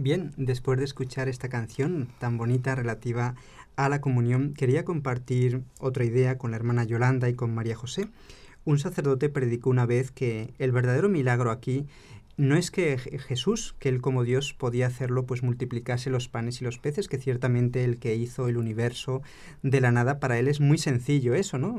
Bien, después de escuchar esta canción tan bonita relativa a la comunión, quería compartir otra idea con la hermana Yolanda y con María José. Un sacerdote predicó una vez que el verdadero milagro aquí no es que Jesús, que él como Dios podía hacerlo, pues multiplicase los panes y los peces, que ciertamente el que hizo el universo de la nada, para él es muy sencillo eso, ¿no?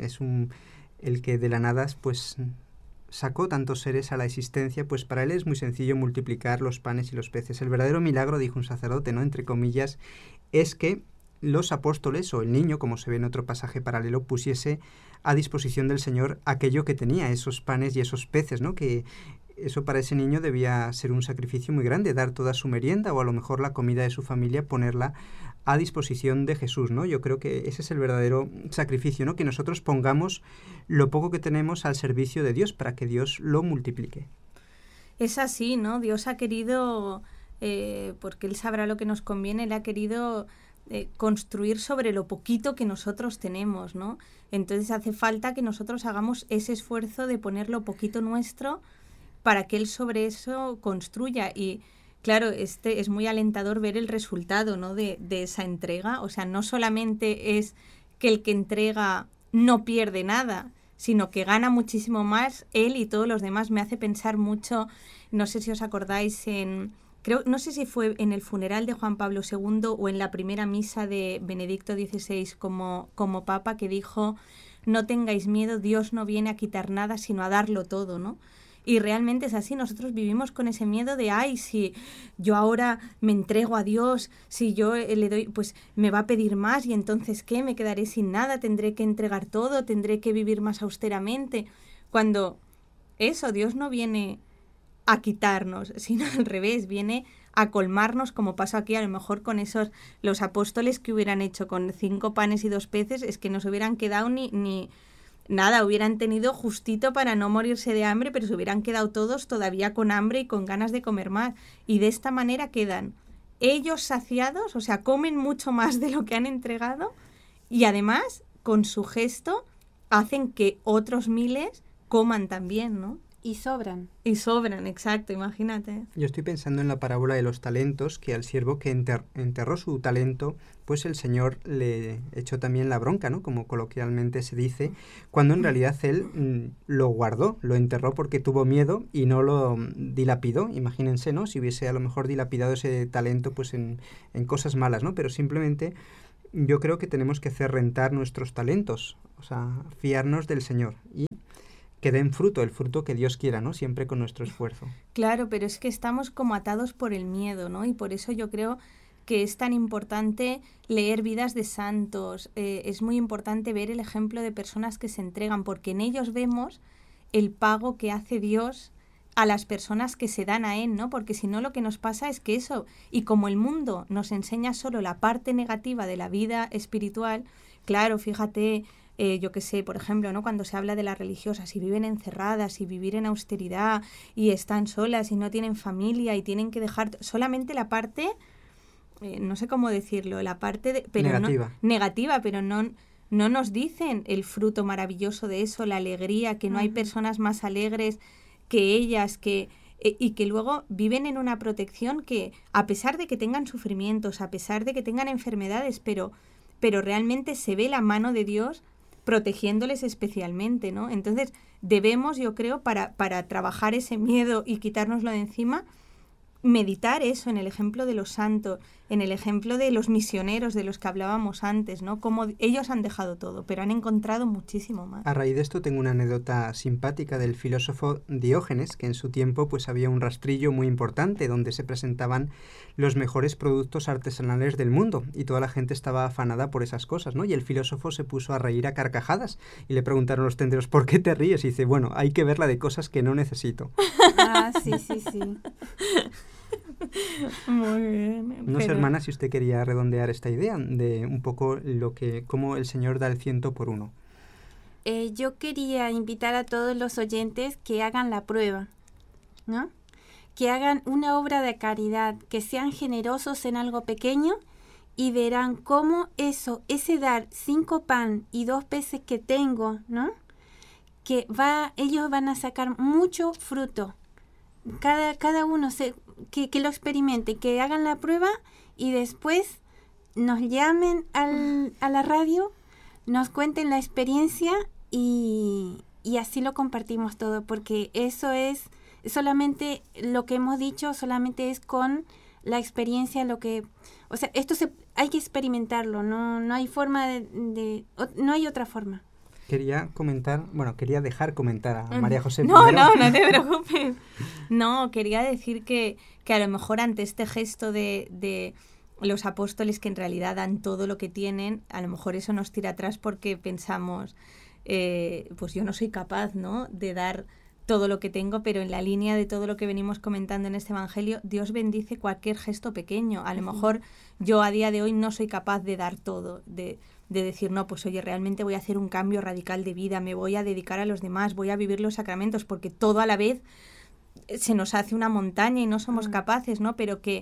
El que de la nada, pues sacó tantos seres a la existencia, pues para él es muy sencillo multiplicar los panes y los peces. El verdadero milagro, dijo un sacerdote, ¿no?, entre comillas, es que los apóstoles o el niño, como se ve en otro pasaje paralelo, pusiese a disposición del Señor aquello que tenía, esos panes y esos peces, ¿no?, que eso para ese niño debía ser un sacrificio muy grande, dar toda su merienda o a lo mejor la comida de su familia, ponerla a disposición de Jesús, ¿no? Yo creo que ese es el verdadero sacrificio, ¿no?, que nosotros pongamos lo poco que tenemos al servicio de Dios para que Dios lo multiplique. Es así, ¿no? Dios ha querido, porque Él sabrá lo que nos conviene, Él ha querido construir sobre lo poquito que nosotros tenemos, ¿no? Entonces hace falta que nosotros hagamos ese esfuerzo de poner lo poquito nuestro para que Él sobre eso construya. Y claro, es muy alentador ver el resultado, ¿no?, de esa entrega. O sea, no solamente es que el que entrega no pierde nada, sino que gana muchísimo más él y todos los demás. Me hace pensar mucho, no sé si os acordáis, no sé si fue en el funeral de Juan Pablo II o en la primera misa de Benedicto XVI como Papa, que dijo: no tengáis miedo, Dios no viene a quitar nada, sino a darlo todo, ¿no? Y realmente es así, nosotros vivimos con ese miedo de, ay, si yo ahora me entrego a Dios, si yo le doy, pues me va a pedir más y entonces, ¿qué? Me quedaré sin nada, tendré que entregar todo, tendré que vivir más austeramente. Cuando eso, Dios no viene a quitarnos, sino al revés, viene a colmarnos, como pasó aquí a lo mejor con los apóstoles que hubieran hecho con 5 panes y 2 peces, es que no se hubieran quedado ni nada, hubieran tenido justito para no morirse de hambre, pero se hubieran quedado todos todavía con hambre y con ganas de comer más. Y de esta manera quedan ellos saciados, o sea, comen mucho más de lo que han entregado y además, con su gesto, hacen que otros miles coman también, ¿no? Y sobran. Y sobran, exacto, imagínate. Yo estoy pensando en la parábola de los talentos, que al siervo que enterró su talento, pues el Señor le echó también la bronca, ¿no?, como coloquialmente se dice, cuando en realidad él lo guardó, lo enterró porque tuvo miedo y no lo dilapidó. Imagínense, ¿no?, si hubiese a lo mejor dilapidado ese talento pues en cosas malas, ¿no? Pero simplemente yo creo que tenemos que hacer rentar nuestros talentos, o sea, fiarnos del Señor y que den fruto, el fruto que Dios quiera, ¿no?, siempre con nuestro esfuerzo. Claro, pero es que estamos como atados por el miedo, ¿no? Y por eso yo creo que es tan importante leer vidas de santos. Es muy importante ver el ejemplo de personas que se entregan, porque en ellos vemos el pago que hace Dios a las personas que se dan a Él, ¿no? Porque si no, lo que nos pasa es que eso, y como el mundo nos enseña solo la parte negativa de la vida espiritual, claro, fíjate, yo qué sé, por ejemplo, ¿no?, cuando se habla de las religiosas y viven encerradas y vivir en austeridad y están solas y no tienen familia y tienen que dejar solamente la parte, no sé cómo decirlo, la parte pero negativa, pero no nos dicen el fruto maravilloso de eso, la alegría, que no hay personas más alegres que ellas, y que luego viven en una protección que, a pesar de que tengan sufrimientos, a pesar de que tengan enfermedades, pero realmente se ve la mano de Dios protegiéndoles especialmente, ¿no? Entonces debemos, yo creo, para trabajar ese miedo y quitárnoslo de encima, meditar eso en el ejemplo de los santos, en el ejemplo de los misioneros de los que hablábamos antes, ¿no? Cómo ellos han dejado todo, pero han encontrado muchísimo más. A raíz de esto tengo una anécdota simpática del filósofo Diógenes, que en su tiempo pues había un rastrillo muy importante donde se presentaban los mejores productos artesanales del mundo y toda la gente estaba afanada por esas cosas, ¿no? Y el filósofo se puso a reír a carcajadas y le preguntaron los tenderos: ¿por qué te ríes? Y dice: bueno, hay que verla de cosas que no necesito. Ah, sí. Muy bien. No sé, hermana, si usted quería redondear esta idea de un poco cómo el Señor da el 100 por uno. Yo quería invitar a todos los oyentes que hagan la prueba, ¿no? Que hagan una obra de caridad, que sean generosos en algo pequeño y verán cómo ese dar 5 pan y 2 peces que tengo, ¿no? Que ellos van a sacar mucho fruto. Cada uno que lo experimenten, que hagan la prueba y después nos llamen a la radio, nos cuenten la experiencia y así lo compartimos todo, porque eso es solamente lo que hemos dicho, solamente es con la experiencia o sea, hay que experimentarlo, no hay forma no hay otra forma. Quería dejar comentar a María José No primero. no te preocupes. No, quería decir que a lo mejor ante este gesto de los apóstoles que en realidad dan todo lo que tienen, a lo mejor eso nos tira atrás porque pensamos, pues yo no soy capaz, ¿no?, de dar todo lo que tengo, pero en la línea de todo lo que venimos comentando en este evangelio, Dios bendice cualquier gesto pequeño. A lo mejor yo a día de hoy no soy capaz de dar todo, de decir, no, pues oye, realmente voy a hacer un cambio radical de vida, me voy a dedicar a los demás, voy a vivir los sacramentos, porque todo a la vez se nos hace una montaña y no somos capaces, ¿no? Pero que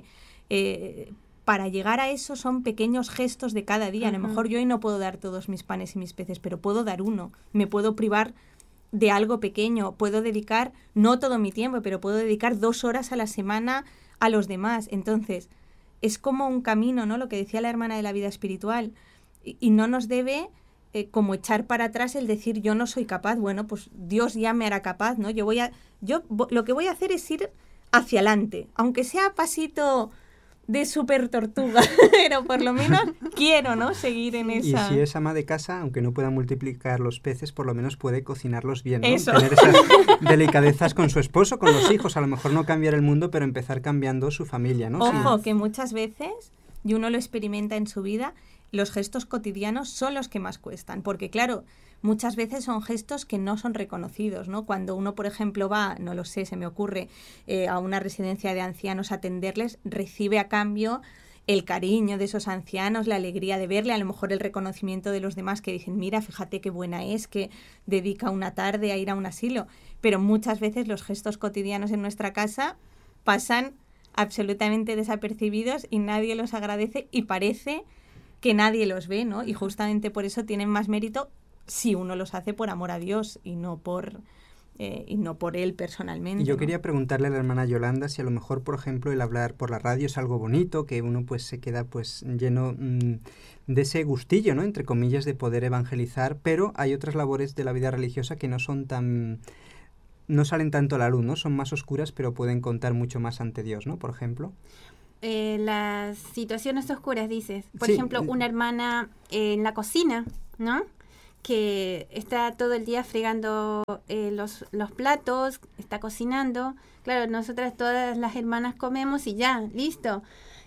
para llegar a eso son pequeños gestos de cada día. A lo mejor yo hoy no puedo dar todos mis panes y mis peces, pero puedo dar uno. Me puedo privar de algo pequeño, puedo dedicar, no todo mi tiempo, pero puedo dedicar 2 horas a la semana a los demás. Entonces, es como un camino, ¿no? Lo que decía la hermana de la vida espiritual. Y no nos debe como echar para atrás el decir yo no soy capaz. Bueno, pues Dios ya me hará capaz, ¿no? Yo lo que voy a hacer es ir hacia adelante, aunque sea pasito de súper tortuga, pero por lo menos quiero, ¿no?, seguir en esa... Y si es ama de casa, aunque no pueda multiplicar los peces, por lo menos puede cocinarlos bien, ¿no? Eso. Tener esas delicadezas con su esposo, con los hijos, a lo mejor no cambiar el mundo, pero empezar cambiando su familia, ¿no? Ojo, Sí. que muchas veces, y uno lo experimenta en su vida, los gestos cotidianos son los que más cuestan, porque claro, muchas veces son gestos que no son reconocidos, ¿no? Cuando uno, por ejemplo, va, no lo sé, se me ocurre, a una residencia de ancianos a atenderles, recibe a cambio el cariño de esos ancianos, la alegría de verle, a lo mejor el reconocimiento de los demás que dicen, mira, fíjate qué buena es, que dedica una tarde a ir a un asilo. Pero muchas veces los gestos cotidianos en nuestra casa pasan absolutamente desapercibidos y nadie los agradece y parece que nadie los ve, ¿no? Y justamente por eso tienen más mérito si uno los hace por amor a Dios y no por él personalmente. Y yo ¿no? quería preguntarle a la hermana Yolanda si a lo mejor, por ejemplo, el hablar por la radio es algo bonito, que uno pues se queda pues lleno de ese gustillo, ¿no?, entre comillas, de poder evangelizar, pero hay otras labores de la vida religiosa que no salen tanto a la luz, ¿no? Son más oscuras, pero pueden contar mucho más ante Dios, ¿no? Por ejemplo. Las situaciones oscuras, dices. Por Sí. ejemplo, una hermana en la cocina, ¿no?, que está todo el día fregando los platos, está cocinando. Claro, nosotras todas las hermanas comemos y ya, listo.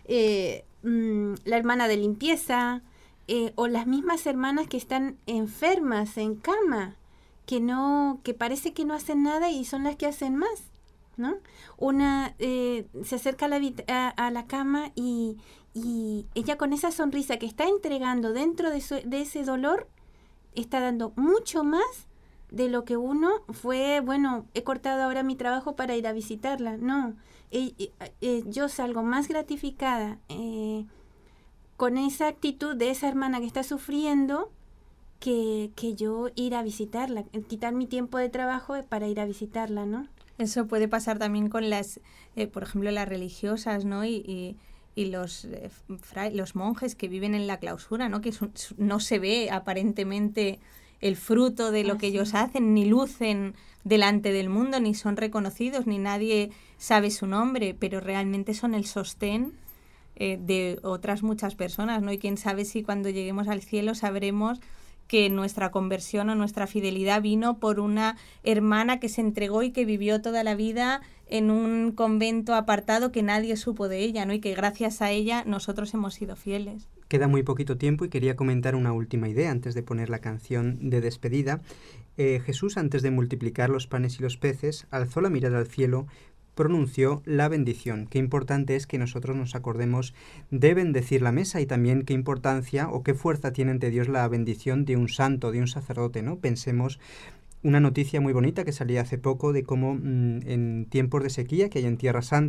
La hermana de limpieza, o las mismas hermanas que están enfermas en cama, que parece que no hacen nada y son las que hacen más, ¿no? Una se acerca a la cama y ella con esa sonrisa que está entregando dentro de ese dolor, está dando mucho más de lo que uno fue, bueno, he cortado ahora mi trabajo para ir a visitarla. No, yo salgo más gratificada con esa actitud de esa hermana que está sufriendo que yo ir a visitarla, quitar mi tiempo de trabajo para ir a visitarla, ¿no? Eso puede pasar también con las, por ejemplo, las religiosas, ¿no? Y los monjes que viven en la clausura, ¿no? Que no se ve aparentemente el fruto de lo que ellos hacen, ni lucen delante del mundo, ni son reconocidos, ni nadie sabe su nombre, pero realmente son el sostén de otras muchas personas, ¿no? Y quién sabe si cuando lleguemos al cielo sabremos que nuestra conversión o nuestra fidelidad vino por una hermana que se entregó y que vivió toda la vida en un convento apartado que nadie supo de ella, ¿no? Y que gracias a ella nosotros hemos sido fieles. Queda muy poquito tiempo y quería comentar una última idea antes de poner la canción de despedida. Jesús, antes de multiplicar los panes y los peces, alzó la mirada al cielo, pronunció la bendición. Qué importante es que nosotros nos acordemos de bendecir la mesa y también qué importancia o qué fuerza tiene ante Dios la bendición de un santo, de un sacerdote, ¿no? Pensemos una noticia muy bonita que salía hace poco de cómo en tiempos de sequía que hay en Tierra Santa,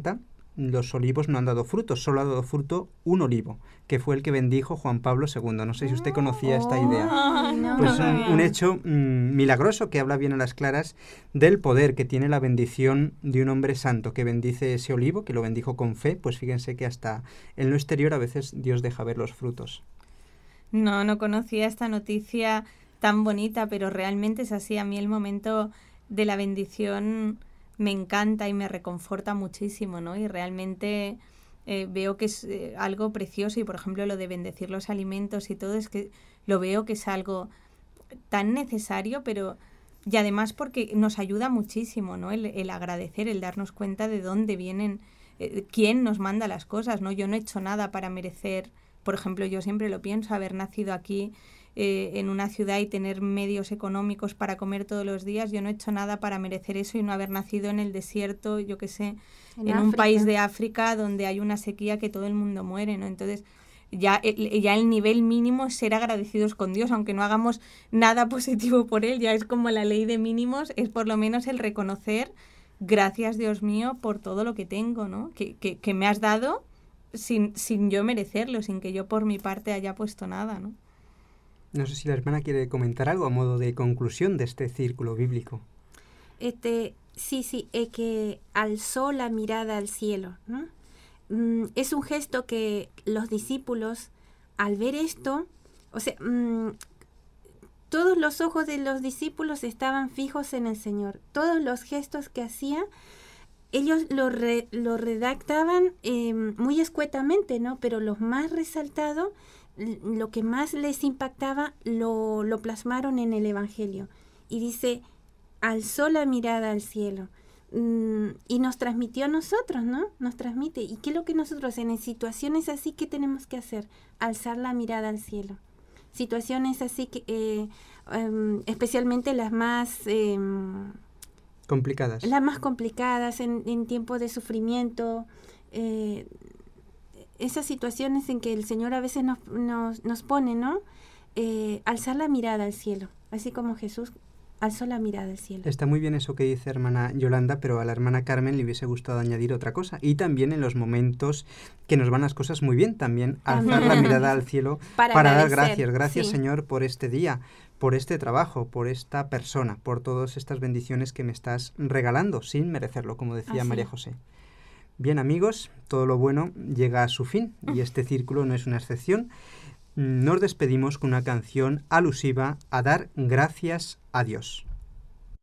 los olivos no han dado frutos, solo ha dado fruto un olivo, que fue el que bendijo Juan Pablo II. No sé si usted conocía esta idea. Pues un hecho milagroso que habla bien a las claras del poder que tiene la bendición de un hombre santo que bendice ese olivo, que lo bendijo con fe. Pues fíjense que hasta en lo exterior a veces Dios deja ver los frutos. No conocía esta noticia tan bonita, pero realmente es así. A mí el momento de la bendición me encanta y me reconforta muchísimo, ¿no? Y realmente veo que es algo precioso, y por ejemplo lo de bendecir los alimentos y todo, es que lo veo que es algo tan necesario, pero y además porque nos ayuda muchísimo, ¿no? El agradecer, el darnos cuenta de dónde vienen, quién nos manda las cosas, ¿no? Yo no he hecho nada para merecer, por ejemplo, yo siempre lo pienso, haber nacido aquí en una ciudad y tener medios económicos para comer todos los días. Yo no he hecho nada para merecer eso, y no haber nacido en el desierto, yo qué sé, en un país de África donde hay una sequía que todo el mundo muere, ¿no? Entonces ya el nivel mínimo es ser agradecidos con Dios, aunque no hagamos nada positivo por Él. Ya es como la ley de mínimos, es por lo menos el reconocer, gracias Dios mío por todo lo que tengo, ¿no? Que me has dado sin yo merecerlo, sin que yo por mi parte haya puesto nada, ¿no? No sé si la hermana quiere comentar algo a modo de conclusión de este círculo bíblico. Sí, que alzó la mirada al cielo, ¿no? Es un gesto que los discípulos, al ver esto, o sea, todos los ojos de los discípulos estaban fijos en el Señor. Todos los gestos que hacía, ellos lo redactaban muy escuetamente, ¿no? Pero los más resaltados, lo que más les impactaba, lo plasmaron en el Evangelio. Y dice, alzó la mirada al cielo. Y nos transmitió a nosotros, ¿no? Nos transmite. ¿Y qué es lo que nosotros en situaciones así, qué tenemos que hacer? Alzar la mirada al cielo. Situaciones así que especialmente las más complicadas. Las más complicadas en tiempos de sufrimiento. Esas situaciones en que el Señor a veces nos pone, ¿no? Alzar la mirada al cielo, así como Jesús alzó la mirada al cielo. Está muy bien eso que dice hermana Yolanda, pero a la hermana Carmen le hubiese gustado añadir otra cosa. Y también en los momentos que nos van las cosas muy bien, también alzar la mirada al cielo para dar gracias. Gracias, sí, Señor, por este día, por este trabajo, por esta persona, por todas estas bendiciones que me estás regalando sin merecerlo, como decía María José. Bien, amigos, todo lo bueno llega a su fin y este círculo no es una excepción. Nos despedimos con una canción alusiva a dar gracias a Dios.